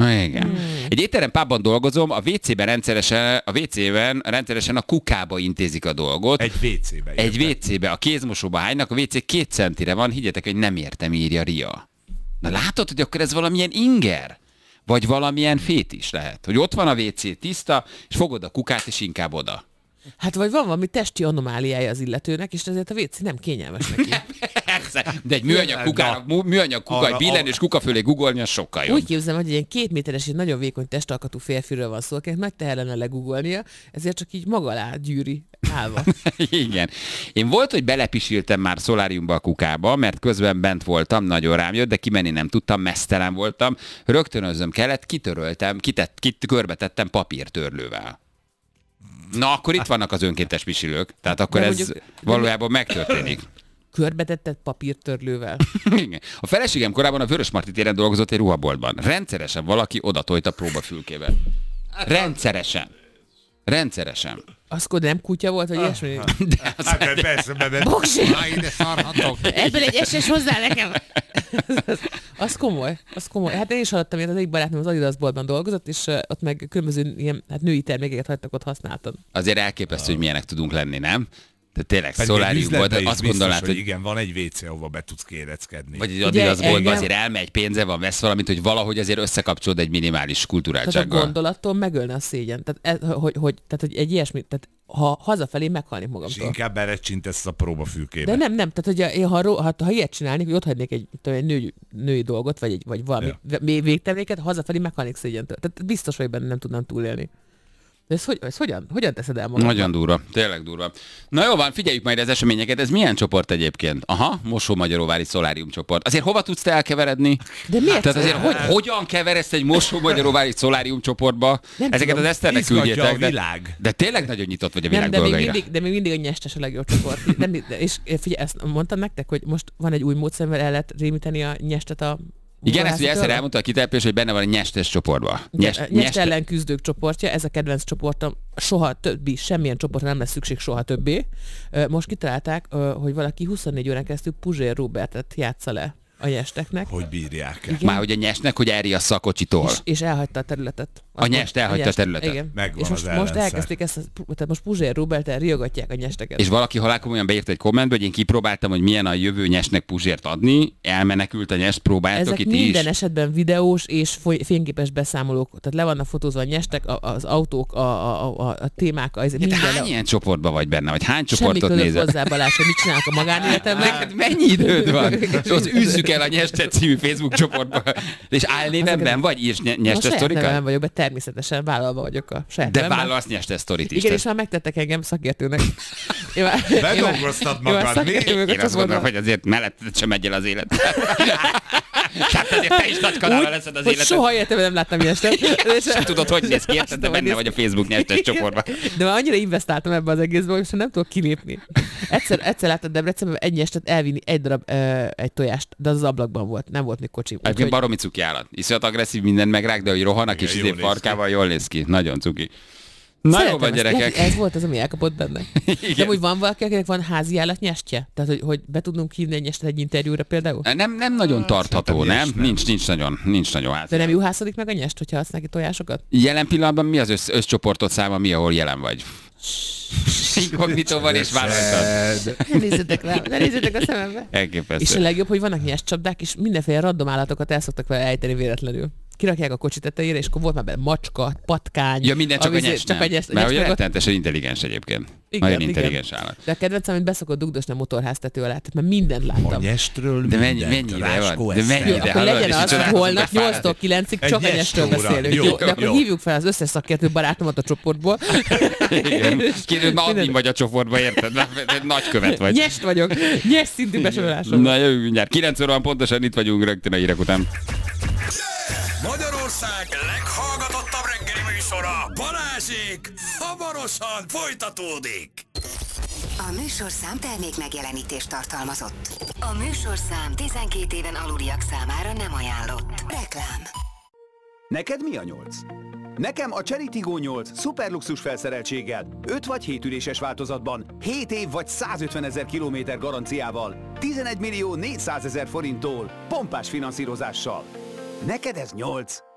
Igen. Egy étterem pubban dolgozom, a WC-ben rendszeresen a kukába intézik a dolgot. Egy WC-be. Egy WC-be, a kézmosóba hánynak, a WC 2 centire van, higgyetek, hogy nem értem, írja Ria. Na látod, hogy akkor ez valamilyen inger? Vagy valamilyen fétis lehet, hogy ott van a WC tiszta, és fogod a kukát, és inkább oda. Hát vagy van valami testi anomáliája az illetőnek, és ezért a WC nem kényelmes neki. De egy műanyag kuka, egy billenős kuka fölé googolni, az sokkal jobb. Úgy képzelem, hogy egy ilyen 2 méteres és nagyon vékony testalkatú férfiről van szó, akinek nagy teher lenne legoogolnia, ezért csak így maga alá gyűri állva. Igen. Én volt, hogy belepisiltem már szoláriumba a kukába, mert közben bent voltam, nagyon rám jött, de kimenni nem tudtam, meztelen voltam. Rögtönözzöm kellett, kitöröltem, körbetettem papírtörlővel. Na, akkor itt vannak az önkéntes pisilők. Tehát akkor ez mondjuk, valójában megtörténik. Körbetetted papírtörlővel. Igen. A feleségem korábban a Vörösmarty téren dolgozott egy ruhaboltban. Rendszeresen valaki odatojt a próbafülkével. Rendszeresen. Az nem kutya volt, vagy ilyesmi? Persze, Boksi! ide szarhatok. Ebből egy SS hozzá nekem. Az komoly. Hát én is hallottam, hogy az egyik barátnőm az Adidas boltban dolgozott, és ott meg különböző ilyen, női termékeket hagytak ott használtan. Azért elképesztő, hogy milyenek tudunk lenni, nem? De tényleg szolárium volt, azt gondolnád, hogy igen, van egy WC, ahova be tudsz kéreckedni. Vagy egy Adidas boltban azért elmegy pénze van, vesz valamit, hogy valahogy azért összekapcsolod egy minimális kulturáltsággal. Tehát a gondolattól megölne a szégyen. Tehát, hogy egy ilyesmi, tehát ha hazafelé meghalnék magamtól. És inkább berecsintesz a próbafülkébe. De nem, tehát hogy ha ilyet csinálnék, hogy ott hagynék egy női dolgot, vagy valami végterméket, hazafelé meghalnék szégyentől. Tehát biztos, hogy benne nem tudnám túlélni. De ez hogyan teszed el magad? Nagyon durva, tényleg durva. Na jó van, figyeljük majd az eseményeket. Ez milyen csoport egyébként? Aha, Mosó-Magyaróvári szolárium csoport. Azért hova tudsz te elkeveredni? De miért? Tehát azért hogyan keveredsz egy Mosó-Magyaróvári szolárium csoportba? Ezeket az Eszternek küldjétek. De tényleg nagyon nyitott vagy a világ dolgaira. De még mindig a nyestes a legjobb csoport. És figyelj, ezt mondtam nektek, hogy most van egy új módszer, el lehet rémíteni a nyestet a... Igen, ezt ugye egyszer elmondta a kitelepés, hogy benne van egy nyestes csoportban. Nyest ellen küzdők csoportja, ez a kedvenc csoportom, soha többi, semmilyen csoportra nem lesz szükség soha többé. Most kitalálták, hogy valaki 24 órán keresztül Puzsér Robertet játsza le a nyesteknek. Hogy bírják el? Már hogy a nyestnek, hogy elriassza a kocsitól. És elhagyta a területet. A nyest elhagyta a területet. Igen. Megvan és most elkezdték ezt, tehát most Puzsér Roberttel riogatják a nyesteket. És valaki halálkomolyan beírt egy kommentbe, hogy én kipróbáltam, hogy milyen a jövő nyestnek Puzsért adni, elmenekült a nyest, próbáltok ezek itt is. minden esetben videós és fényképes beszámolók, tehát le vannak fotózva a nyestek, az autók, a témák, minden. Hány ilyen csoportban vagy benne, vagy hány csoportot nézel? Semmi hozzá, Balázs, hogy mit csinálok a magánéletemben. Neked mennyi időd van? És az üzzük el a Nyestet című Facebook csoportba. És álnévemben vagy írsz Nyestet sztorikat? Nem vagyok, de természetesen vállalva vagyok a saját de vállalsz Nyestet sztorit is. Igen, és már megtettek engem szakértőnek. Bedolgoztad magad, mi? Én azt gondolom, hogy azért melletted sem megy el az élet. Tehát azért te is nagy kanállal leszed az életed. Soha életemben nem láttam Nyestet. Sem tudod, hogy néz ki, érted, de benne vagy a Facebook Nyestes csoportban. De már annyira investáltam ebbe az egészbe, hogy nem tudok kilépni. Egyszer láttam Debrecenben egy Nyestet elvinni egy darab egy tojást, de az ablakban volt, nem volt még kocsi. Egyébként baromi cuki állat. Iszonyat agresszív, minden megrák, de hogy rohannak és izé farkával jól néz ki. Nagyon cuki. Na jó van, gyerekek. Ez volt az, ami elkapott benne. De úgy van valaki, akinek van házi állat nyestje? Tehát, hogy be tudnunk hívni egy nyestet egy interjúra például? Nem nagyon tartható, nem? Nincs nagyon házi. De nem juhászodik meg a nyest, hogyha adsz neki tojásokat? Jelen pillanatban mi az összcsoportot száma, mi, ahol jelen vagy? Inkognitóval és vállaltad. Ne nézzetek a szemembe. Elképesztő. És a legjobb, hogy vannak nyestcsapdák, és mindenféle random állatokat el szoktak vele ejteni véletlenül. Kirakják a kocsi tetejére, és akkor volt már benne macska, patkány. Ja, minden csak a nyest nem. Mert ugye rettenetesen intelligens egyébként. Igen, nagyon intelligens állat. De a kedvencem, amit beszokott dugdosni a motorháztető alá, tehát mert mindent láttam. A nyestről de mennyire van? De mennyire? Akkor legyen az, hogy holnap 8-tól 9-ig csak a nyestről beszélünk. Jó, de akkor hívjuk fel az összes szakértő barátomat a csoportból. Igen. Kérdőd, ma admin vagy a csoportba, érted? Nagykövet vagy. Nyest vagyok. Nyest szintű besorolásom. Na jövő mindjárt. 9 óra van pontosan, itt vagyunk rögtön a hírek után. Magyarország leghallgatottabb reggeli műsora, Balázsék, hamarosan folytatódik. A műsorszám termék megjelenítést tartalmazott. A műsorszám 12 éven aluliak számára nem ajánlott. Reklám. Neked mi a 8? Nekem a Chery Tiggo 8 szuperluxus felszereltséggel, 5 vagy 7 üléses változatban, 7 év vagy 150 000 kilométer garanciával, 11 400 000 forinttól, pompás finanszírozással. Neked ez 8?